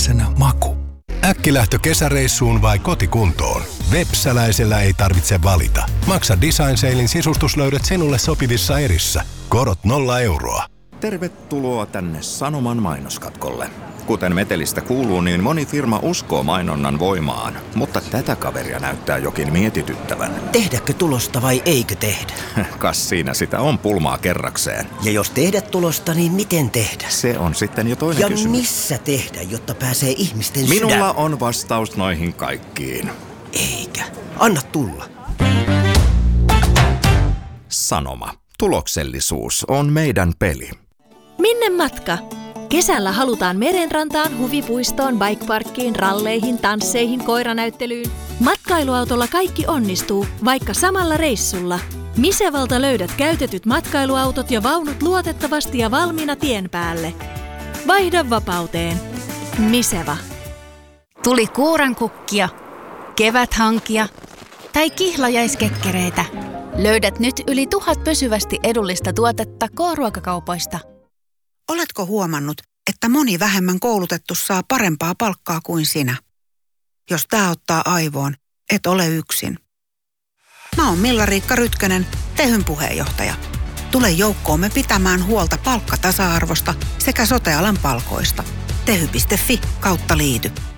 kesäisenä maku. Äkkilähtö kesäreissuun vai kotikuntoon? Vepsäläisellä ei tarvitse valita. Maksa Design Salein sisustuslöydöt sinulle sopivissa erissä. Korot 0 euroa. Tervetuloa tänne Sanoman mainoskatkolle. Kuten metelistä kuuluu, niin moni firma uskoo mainonnan voimaan, mutta tätä kaveria näyttää jokin mietityttävän. Tehdäkö tulosta vai eikö tehdä? Kas siinä sitä on pulmaa kerrakseen. Ja jos tehdä tulosta, niin miten tehdä? Se on sitten jo toinen kysymys. Ja missä tehdä, jotta pääsee ihmisten sydän? Minulla on vastaus noihin kaikkiin. Eikä. Anna tulla. Sanoma. Tuloksellisuus on meidän peli. Minne matka? Kesällä halutaan merenrantaan, huvipuistoon, bikeparkkiin, ralleihin, tansseihin, koiranäyttelyyn. Matkailuautolla kaikki onnistuu, vaikka samalla reissulla. Misevalta löydät käytetyt matkailuautot ja vaunut luotettavasti ja valmiina tien päälle. Vaihda vapauteen. Miseva. Tuli kuurankukkia, keväthankia tai kihlajaiskekkereitä. Löydät nyt yli 1000 pysyvästi edullista tuotetta K-ruokakaupoista. Oletko huomannut, että moni vähemmän koulutettu saa parempaa palkkaa kuin sinä? Jos tää ottaa aivoon, et ole yksin. Mä oon Milla-Riikka Rytkönen, Tehyn puheenjohtaja. Tule joukkoomme pitämään huolta palkkatasa-arvosta sekä sote-alan palkoista. Tehy.fi/liity.